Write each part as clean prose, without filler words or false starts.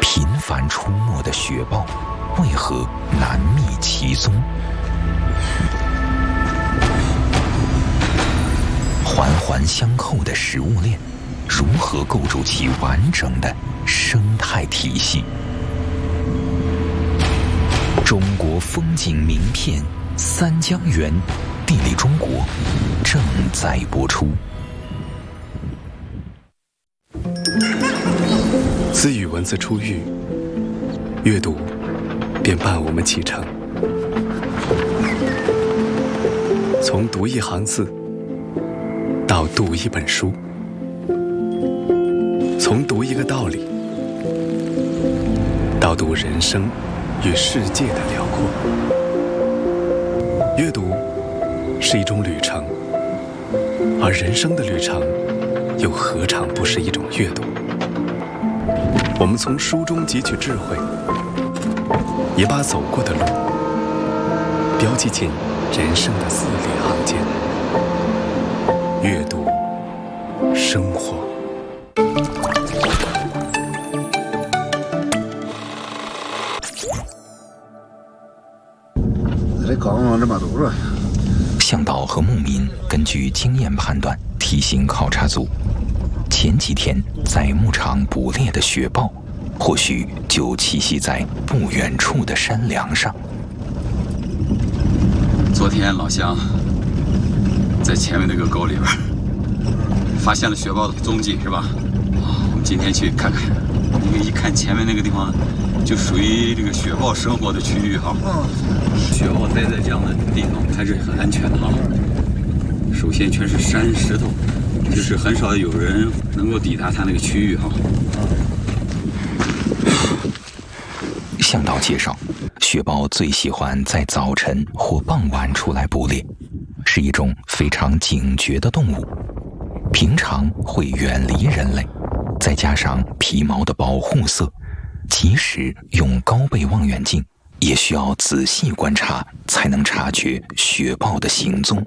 频繁出没的雪豹为何难觅其踪？环环相扣的食物链如何构筑起完整的生态体系？中国风景名片三江源，地理中国正在播出。 自与文字初遇，阅读便伴我们启程。从读一行字到读一本书，从读一个道理到读人生与世界的辽阔。阅读是一种旅程，而人生的旅程又何尝不是一种阅读？我们从书中汲取智慧，也把走过的路标记进人生的字里行间。阅读，生活。 向导和牧民根据经验判断，提醒考察组，前几天在牧场捕猎的雪豹，或许就栖息在不远处的山梁上。 昨天老乡在前面那个沟里边发现了雪豹的踪迹，是吧？我们今天去看看，因为一看前面那个地方就属于这个雪豹生活的区域哈。雪豹待在这样的地方还是很安全的哈。首先全是山石头，就是很少有人能够抵达它那个区域哈。 向导介绍，雪豹最喜欢在早晨或傍晚出来捕猎，是一种非常警觉的动物，平常会远离人类，再加上皮毛的保护色，即使用高倍望远镜，也需要仔细观察才能察觉雪豹的行踪。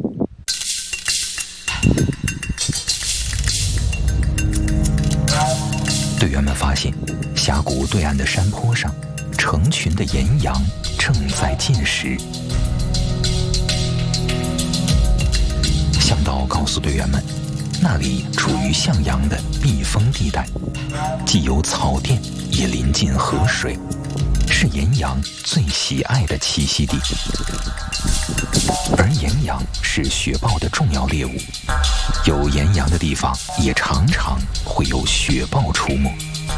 队员们发现，峡谷对岸的山坡上，成群的岩羊正在进食。向导告诉队员们，那里处于向阳的避风地带，既有草甸，也临近河水，是岩羊最喜爱的栖息地。而岩羊是雪豹的重要猎物，有岩羊的地方也常常会有雪豹出没。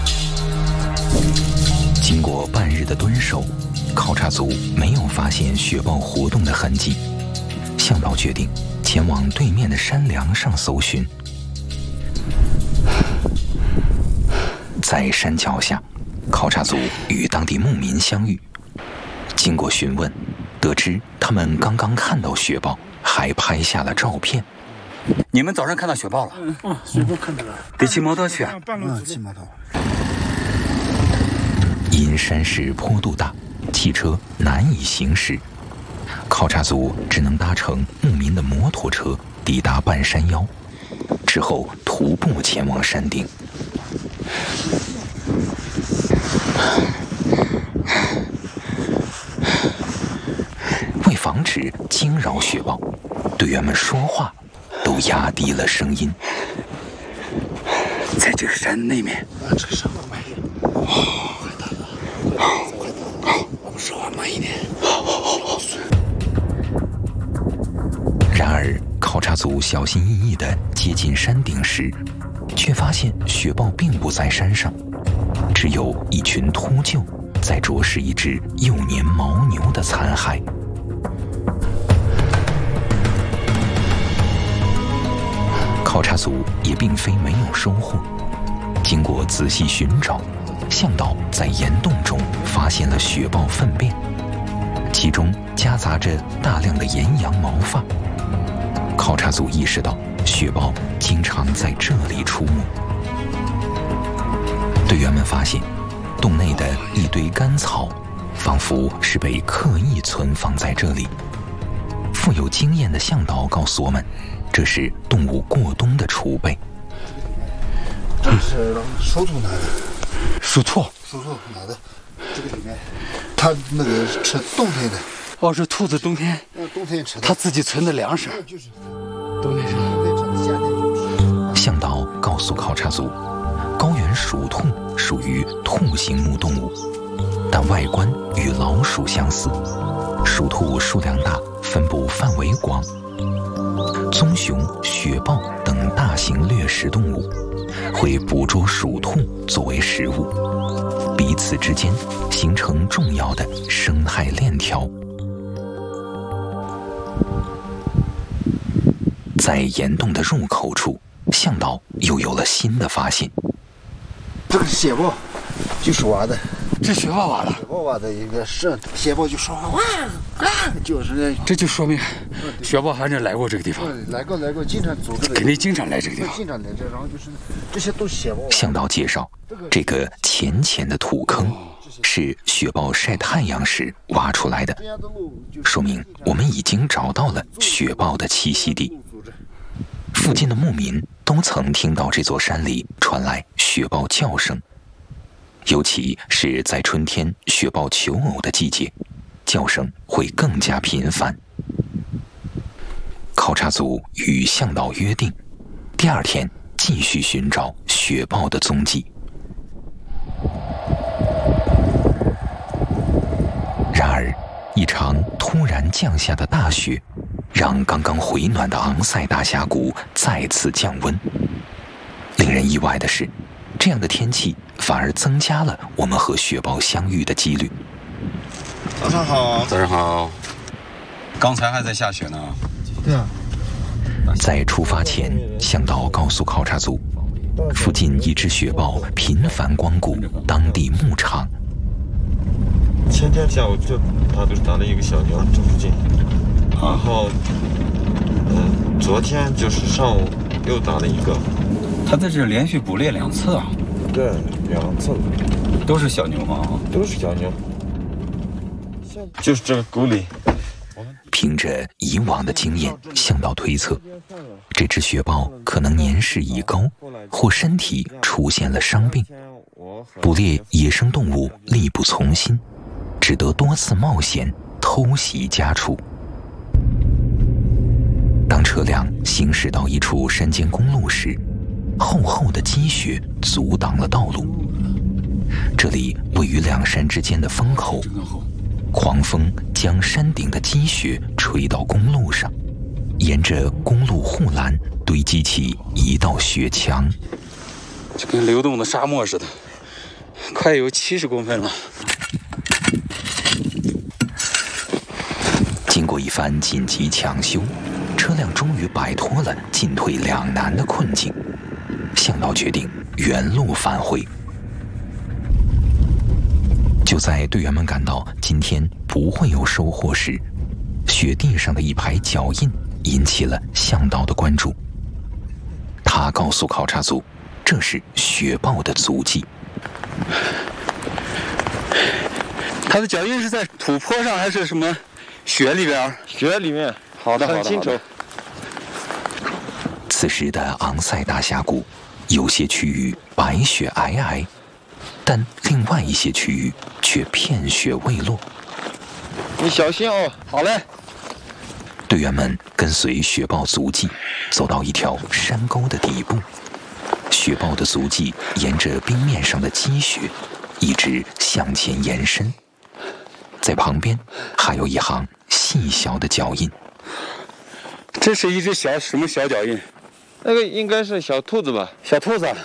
经过半日的蹲守，考察组没有发现雪豹活动的痕迹。向导决定前往对面的山梁上搜寻。在山脚下，考察组与当地牧民相遇。经过询问，得知他们刚刚看到雪豹，还拍下了照片。 你们早上看到雪豹了？ 雪豹看到了。 得骑摩托去啊？ 骑摩托。 因山势坡度大，汽车难以行驶，考察组只能搭乘牧民的摩托车抵达半山腰，之后徒步前往山顶。为防止惊扰雪豹，队员们说话都压低了声音。 在这个山那面。 这个山没有。快到了，快到了，我们说话慢一点。好。 然而，考察组小心翼翼地接近山顶时，却发现雪豹并不在山上，只有一群秃鹫在啄食一只幼年牦牛的残骸。考察组也并非没有收获，经过仔细寻找，向导在岩洞中发现了雪豹粪便，其中夹杂着大量的岩羊毛发。考察组意识到，雪豹经常在这里出没。队员们发现，洞内的一堆干草，仿佛是被刻意存放在这里。富有经验的向导告诉我们，这是动物过冬的储备。 这是属兔拿的。 属兔拿的，这个里面，它那个吃冬天的。 哦，是兔子冬天。 冬天吃的。 它自己存的粮食。 就是。 冬天吃。 夏天就吃。 向导告诉考察组，高原鼠兔属于兔形目动物，但外观与老鼠相似。鼠兔数量大，分布范围广。棕熊、雪豹等大型掠食动物会捕捉鼠兔作为食物，彼此之间形成重要的生态链条。在岩洞的入口处，向导又有了新的发现。 这个雪豹就是挖的， 这雪豹挖的。 雪豹挖的一个是雪豹就说哇啊，就是那。 这就说明雪豹还是来过这个地方。 来过，经常走这个。 肯定经常来这个地方。 经常来这，然后就是这些都是雪豹。 向导介绍，这个浅浅的土坑是雪豹晒太阳时挖出来的，说明我们已经找到了雪豹的栖息地。附近的牧民都曾听到这座山里传来雪豹叫声，尤其是在春天雪豹求偶的季节，叫声会更加频繁。考察组与向导约定，第二天继续寻找雪豹的踪迹。然而，一场突然降下的大雪，让刚刚回暖的昂塞大峡谷再次降温。令人意外的是，这样的天气反而增加了我们和雪豹相遇的几率。 早上好。 早上好。刚才还在下雪呢。 对啊。 在出发前，向导告诉考察组，附近一只雪豹频繁光顾当地牧场。 前天下午它都打了一个小牛，这附近。然后，昨天就是上午又打了一个。 他在这连续捕猎2次啊？ 对，2次。 都是小牛吗？ 都是小牛。就是这个沟里。 凭着以往的经验，向导推测，这只雪豹可能年事已高，或身体出现了伤病。捕猎野生动物力不从心，只得多次冒险偷袭家畜。当车辆行驶到一处山间公路时，厚厚的积雪阻挡了道路。这里位于2山之间的风口，狂风将山顶的积雪吹到公路上，沿着公路护栏堆积起一道雪墙， 就跟流动的沙漠似的，快有70公分了。 经过一番紧急抢修，车辆终于摆脱了进退两难的困境。向导决定原路返回。就在队员们感到今天不会有收获时，雪地上的一排脚印引起了向导的关注。他告诉考察组，这是雪豹的足迹。 它的脚印是在土坡上还是什么雪里边？ 雪里面。 好的， 很清楚。 此时的昂塞大峡谷，有些区域白雪皑皑，但另外一些区域却片雪未落。 你小心哦。 好嘞。 队员们跟随雪豹足迹，走到一条山沟的底部。雪豹的足迹沿着冰面上的积雪，一直向前延伸。在旁边还有一行细小的脚印。 这是一只什么小脚印？ 那个应该是小兔子吧？ 小兔子。